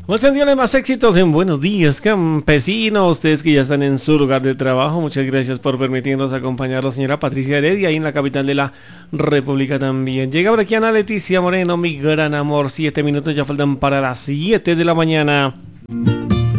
Muchas bendiciones, más éxitos en Buenos Días, campesinos. Ustedes que ya están en su lugar de trabajo, muchas gracias por permitirnos acompañarlos, señora Patricia Heredia, ahí en la capital de la República también. Llega por aquí Ana Leticia Moreno, mi gran amor. 7 minutos ya faltan para las 7 de la mañana.